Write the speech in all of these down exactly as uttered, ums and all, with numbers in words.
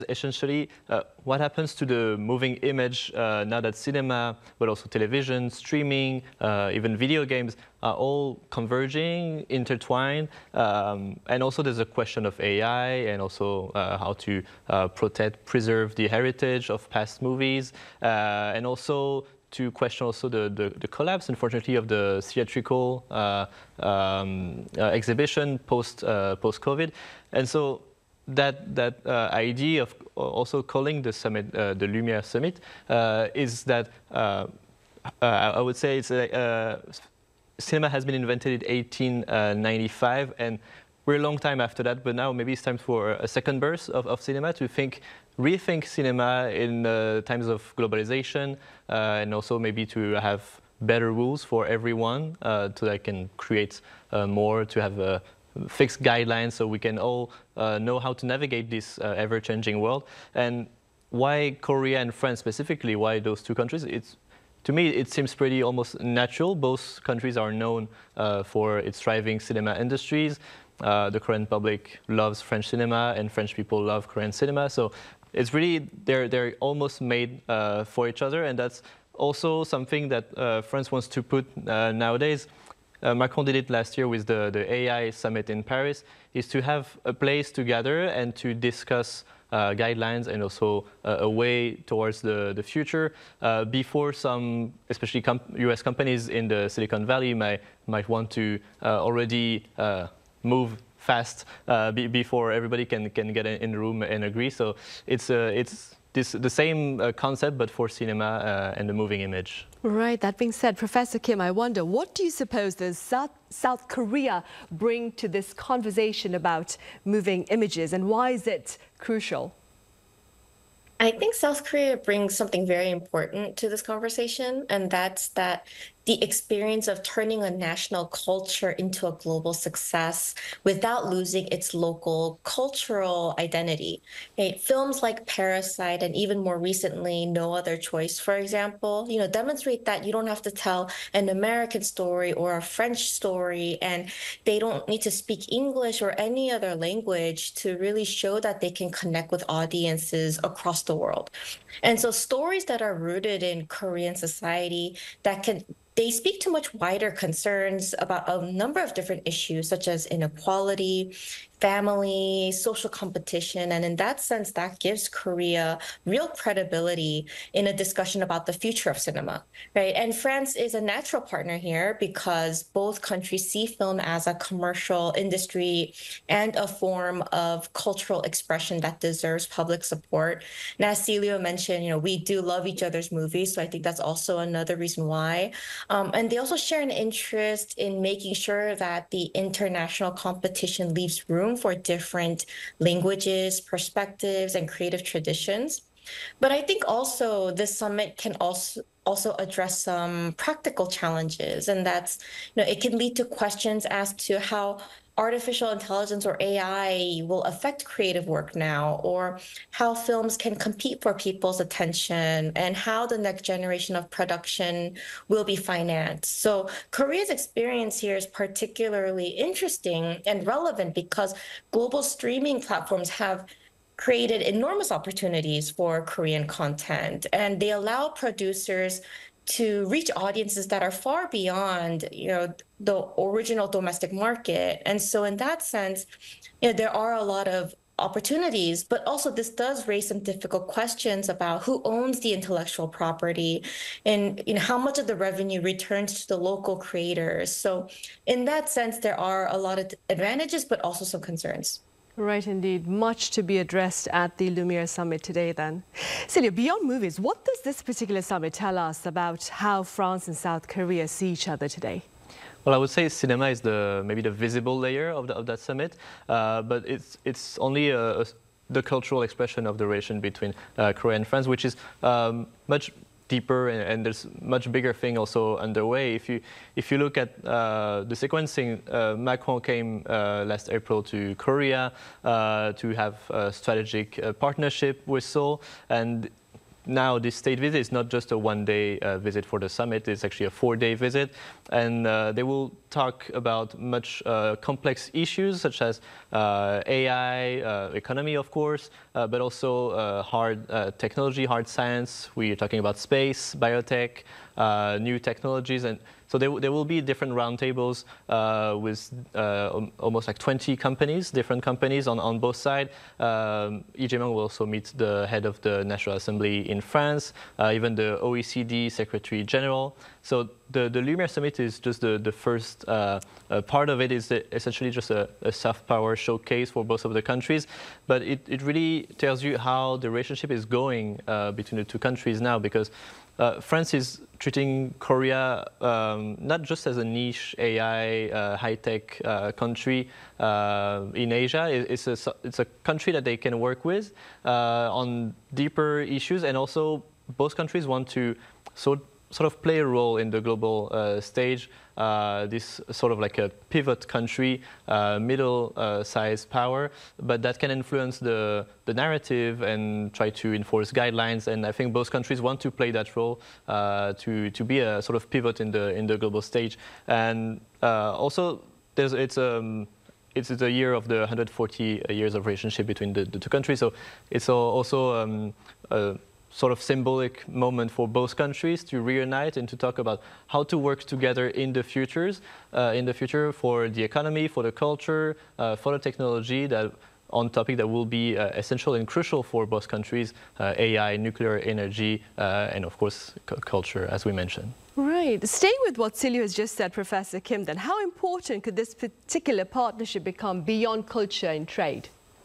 essentially uh, what happens to the moving image uh, now that cinema, but also television, streaming, uh, even video games are all converging, intertwined, um, and also there's a question of A I and also uh, how to uh, protect, preserve the heritage of past movies, uh, and also to question also the, the, the collapse, unfortunately, of the theatrical uh, um, uh, exhibition post uh, post COVID, and so that that uh, idea of also calling the summit uh, the Lumière Summit uh, is that uh, uh, I would say it's a, uh, cinema has been invented in eighteen ninety-five, and we're a long time after that. But now maybe it's time for a second burst of, of cinema to think. Rethink cinema in uh, times of globalization, uh, and also maybe to have better rules for everyone, uh, so that can create uh, more, to have uh, fixed guidelines so we can all uh, know how to navigate this uh, ever-changing world. And why Korea and France specifically, why those two countries? It's, to me, it seems pretty almost natural. Both countries are known uh, for its thriving cinema industries. Uh, the Korean public loves French cinema, and French people love Korean cinema. So it's really, they're, they're almost made uh, for each other, and that's also something that uh, France wants to put uh, nowadays. Uh, Macron did it last year with the, the A I summit in Paris, is to have a place to gather and to discuss uh, guidelines and also uh, a way towards the, the future uh, before some, especially com U S companies in the Silicon Valley might, might want to uh, already uh, move fast uh, be before everybody can can get in the room and agree. So it's uh, it's this the same uh, concept, but for cinema uh, and the moving image. Right. That being said, Professor Kim, I wonder, what do you suppose does South South Korea bring to this conversation about moving images, and why is it crucial? I think South Korea brings something very important to this conversation, and that's that the experience of turning a national culture into a global success without losing its local cultural identity. Okay, films like Parasite and even more recently, No Other Choice, for example, you know, demonstrate that you don't have to tell an American story or a French story, and they don't need to speak English or any other language to really show that they can connect with audiences across the world. And so stories that are rooted in Korean society that can they speak to much wider concerns about a number of different issues, such as inequality, family, social competition. And in that sense, that gives Korea real credibility in a discussion about the future of cinema, right? And France is a natural partner here because both countries see film as a commercial industry and a form of cultural expression that deserves public support. And as Celio mentioned, you know, we do love each other's movies, so I think that's also another reason why. Um, and they also share an interest in making sure that the international competition leaves room for different languages, perspectives, and creative traditions. But I think also this summit can also also address some practical challenges, and that's, you know, it can lead to questions as to how artificial intelligence or A I will affect creative work now, or how films can compete for people's attention, and how the next generation of production will be financed. So Korea's experience here is particularly interesting and relevant because global streaming platforms have created enormous opportunities for Korean content, and they allow producers to reach audiences that are far beyond, you know, the original domestic market. And so in that sense, you know, there are a lot of opportunities, but also this does raise some difficult questions about who owns the intellectual property and, you know, how much of the revenue returns to the local creators. So in that sense, there are a lot of advantages, but also some concerns. Right, indeed. Much to be addressed at the Lumière Summit today, then. Celia, beyond movies, what does this particular summit tell us about how France and South Korea see each other today? Well, I would say cinema is the maybe the visible layer of, the, of that summit, uh, but it's it's only a, a, the cultural expression of the relation between uh, Korea and France, which is um, much deeper, and, and there's much bigger thing also underway. If you if you look at uh, the sequencing, uh, Macron came uh, last April to Korea uh, to have a strategic uh, partnership with Seoul, and now this state visit is not just a one-day uh, visit for the summit, it's actually a four-day visit, and uh, they will talk about much uh, complex issues such as uh, A I, uh, economy, of course, uh, but also uh, hard uh, technology, hard science. We are talking about space, biotech, uh, new technologies, and so there, there will be different roundtables uh, with uh, almost like twenty companies, different companies on, on both sides. Um, Lee Jae-myung will also meet the head of the National Assembly in France, uh, even the O E C D Secretary General. So the, the Lumiere Summit is just the, the first uh, uh, part of it is essentially just a, a soft power showcase for both of the countries. But it, it really tells you how the relationship is going uh, between the two countries now, because Uh, France is treating Korea um, not just as a niche A I uh, high-tech uh, country uh, in Asia. It, it's, a, it's a country that they can work with uh, on deeper issues, and also both countries want to sort sort of play a role in the global uh, stage. Uh, this sort of like a pivot country, uh, middle-sized uh, power, but that can influence the, the narrative and try to enforce guidelines. And I think both countries want to play that role uh, to, to be a sort of pivot in the, in the global stage. And uh, also, there's, it's um, It's the year of the one hundred forty years of relationship between the, the two countries, so it's also um, a sort of symbolic moment for both countries to reunite and to talk about how to work together in the futures, uh, in the future for the economy, for the culture, uh, for the technology, that on topic that will be uh, essential and crucial for both countries, uh, A I, nuclear energy, uh, and of course culture, as we mentioned. Right. Staying with what Silio has just said, Professor Kim, then how important could this particular partnership become beyond culture and trade?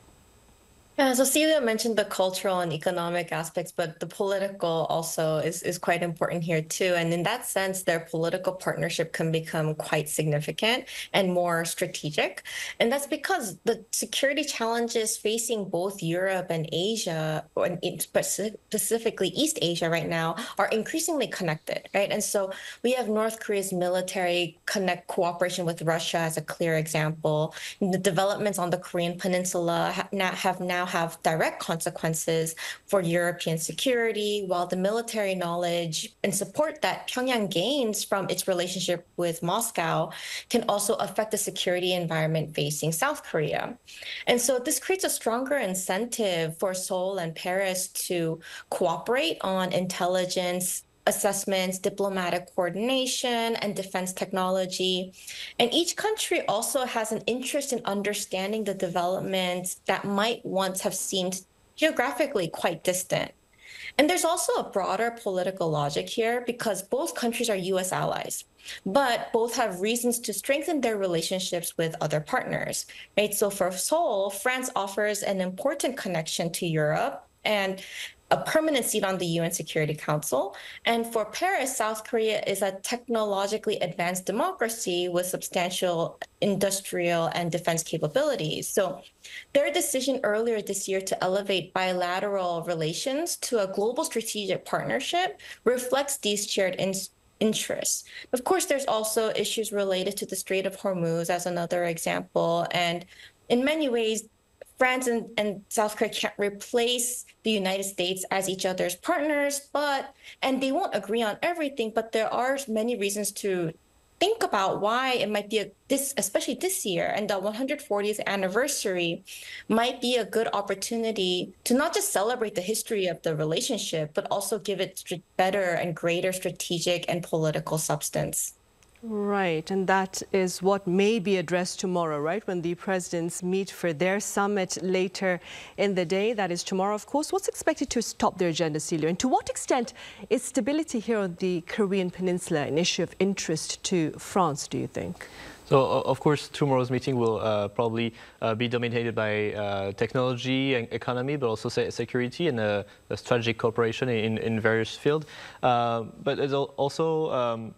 Yeah, so Celia mentioned the cultural and economic aspects, but the political also is, is quite important here too. And in that sense, their political partnership can become quite significant and more strategic. And that's because the security challenges facing both Europe and Asia, or specifically East Asia right now, are increasingly connected, right? And so we have North Korea's military connect cooperation with Russia as a clear example. The developments on the Korean Peninsula have now, have now have direct consequences for European security, while the military knowledge and support that Pyongyang gains from its relationship with Moscow can also affect the security environment facing South Korea. And so this creates a stronger incentive for Seoul and Paris to cooperate on intelligence assessments, diplomatic coordination, and defense technology. And each country also has an interest in understanding the developments that might once have seemed geographically quite distant. And there's also a broader political logic here, because both countries are U S allies, but both have reasons to strengthen their relationships with other partners, right? So for Seoul, France offers an important connection to Europe and a permanent seat on the U N Security Council. And for Paris, South Korea is a technologically advanced democracy with substantial industrial and defense capabilities. So their decision earlier this year to elevate bilateral relations to a global strategic partnership reflects these shared interests. interests. Of course, there's also issues related to the Strait of Hormuz as another example. And in many ways, France and, and South Korea can't replace the United States as each other's partners, but, and they won't agree on everything, but there are many reasons to think about why it might be a, this, especially this year, and the one hundred fortieth anniversary might be a good opportunity to not just celebrate the history of the relationship, but also give it better and greater strategic and political substance. Right, and that is what may be addressed tomorrow, right, when the presidents meet for their summit later in the day. That is tomorrow, of course. What's expected to top their agenda, Celia? And to what extent is stability here on the Korean Peninsula an issue of interest to France, do you think? So, of course, tomorrow's meeting will uh, probably uh, be dominated by uh, technology and economy, but also security and a, a strategic cooperation in, in various fields. Uh, but it's also um,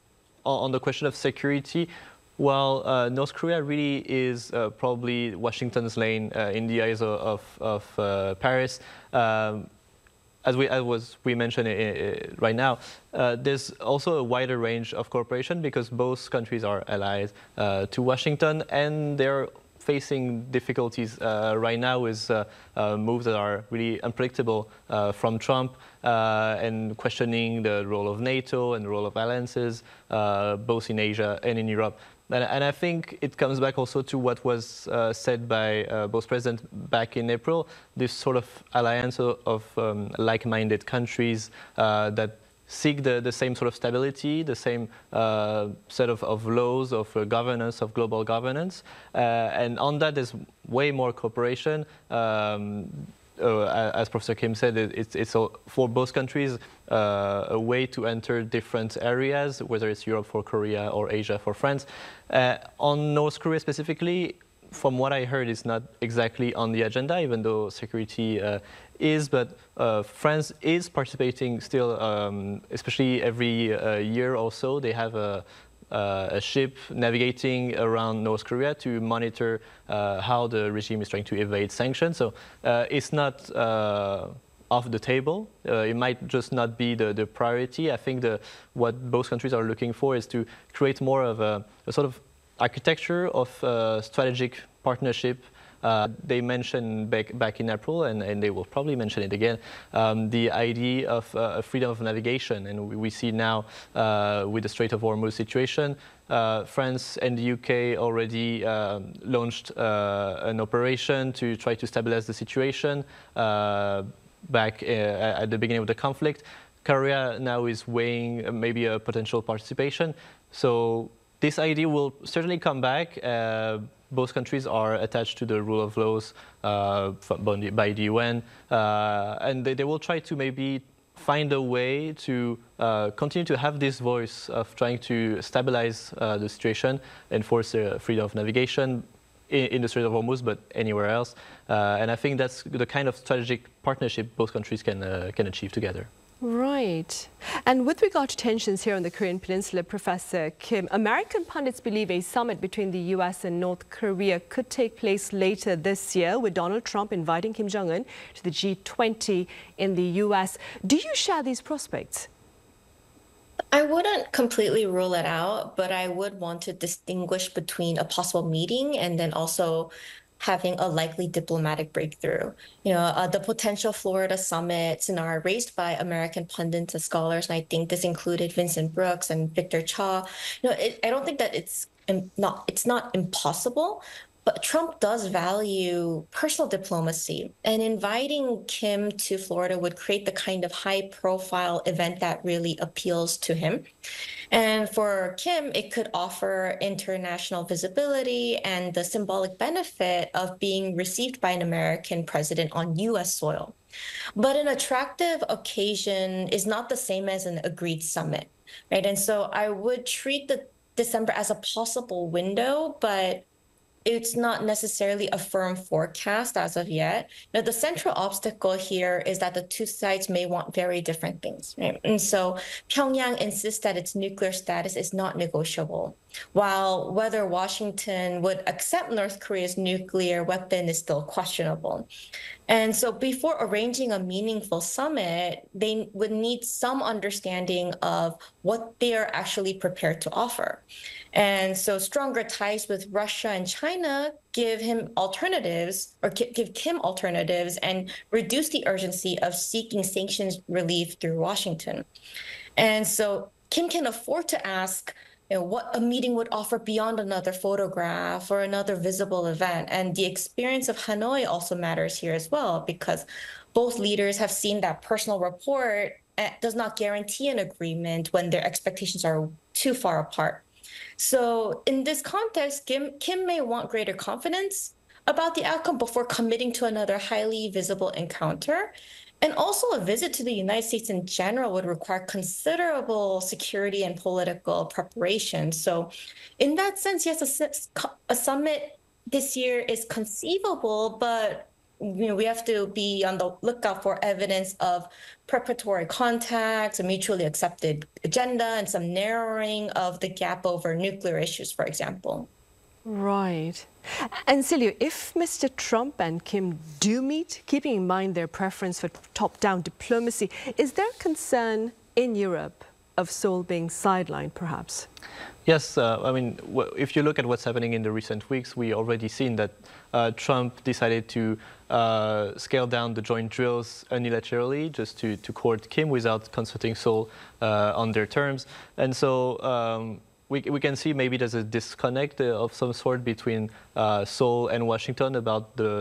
on the question of security, well, uh, North Korea really is uh, probably Washington's lane uh, in the eyes of, of, of uh, Paris. Um, as we, as was, we mentioned uh, right now, uh, there's also a wider range of cooperation because both countries are allies uh, to Washington, and they're facing difficulties uh, right now with uh, uh, moves that are really unpredictable uh, from Trump uh, and questioning the role of NATO and the role of alliances, uh, both in Asia and in Europe. and, and I think it comes back also to what was uh, said by uh, both presidents back in April, this sort of alliance of, of um, like-minded countries uh, that seek the, the same sort of stability, the same uh, set of, of laws, of uh, governance, of global governance. Uh, and on that, there's way more cooperation. Um, uh, as Professor Kim said, it, it's, it's a, for both countries uh, a way to enter different areas, whether it's Europe for Korea or Asia for France. Uh, on North Korea specifically, from what I heard, it's not exactly on the agenda, even though security uh, is, but uh, France is participating still, um, especially every uh, year or so. They have a, uh, a ship navigating around North Korea to monitor uh, how the regime is trying to evade sanctions. So uh, it's not uh, off the table. Uh, it might just not be the, the priority. I think the, what both countries are looking for is to create more of a, a sort of architecture of uh, strategic partnership. Uh, they mentioned back, back in April, and, and they will probably mention it again, um, the idea of uh, freedom of navigation. And we, we see now uh, with the Strait of Hormuz situation, uh, France and the U K already uh, launched uh, an operation to try to stabilize the situation uh, back uh, at the beginning of the conflict. Korea now is weighing maybe a potential participation. So this idea will certainly come back. Uh, both countries are attached to the rule of laws uh, by the U N, uh, and they, they will try to maybe find a way to uh, continue to have this voice of trying to stabilize uh, the situation, enforce uh, freedom of navigation in, in the Strait of Hormuz, but anywhere else. Uh, and I think that's the kind of strategic partnership both countries can, uh, can achieve together. Right. And with regard to tensions here on the Korean Peninsula, Professor Kim, American pundits believe a summit between the U S and North Korea could take place later this year, with Donald Trump inviting Kim Jong-un to the G twenty in the U S. Do you share these prospects? I wouldn't completely rule it out, but I would want to distinguish between a possible meeting and then also having a likely diplomatic breakthrough. You know, uh, the potential Florida summit scenario raised by American pundits and scholars, and I think this included Vincent Brooks and Victor Cha. You know, it, I don't think that it's not it's not impossible, but Trump does value personal diplomacy, and inviting Kim to Florida would create the kind of high-profile event that really appeals to him. And for Kim, it could offer international visibility and the symbolic benefit of being received by an American president on U S soil. But an attractive occasion is not the same as an agreed summit, right? And so I would treat the December as a possible window, but it's not necessarily a firm forecast as of yet. Now, the central obstacle here is that the two sides may want very different things, right? And so Pyongyang insists that its nuclear status is not negotiable, while whether Washington would accept North Korea's nuclear weapon is still questionable. And so before arranging a meaningful summit, they would need some understanding of what they are actually prepared to offer. And so stronger ties with Russia and China give him alternatives, or give Kim alternatives, and reduce the urgency of seeking sanctions relief through Washington. And so Kim can afford to ask, you know, what a meeting would offer beyond another photograph or another visible event. And the experience of Hanoi also matters here as well, because both leaders have seen that personal rapport does not guarantee an agreement when their expectations are too far apart. So in this context, Kim, Kim may want greater confidence about the outcome before committing to another highly visible encounter. And also a visit to the United States in general would require considerable security and political preparation. So in that sense, yes, a, a summit this year is conceivable, but you know, we have to be on the lookout for evidence of preparatory contacts, a mutually accepted agenda, and some narrowing of the gap over nuclear issues, for example. Right. And Silvio, if Mister Trump and Kim do meet, keeping in mind their preference for top-down diplomacy, is there concern in Europe of Seoul being sidelined, perhaps? Yes, uh, I mean, if you look at what's happening in the recent weeks, we already seen that uh, Trump decided to uh, scale down the joint drills unilaterally just to, to court Kim without consulting Seoul uh, on their terms. And so um, we, we can see maybe there's a disconnect uh, of some sort between uh, Seoul and Washington about the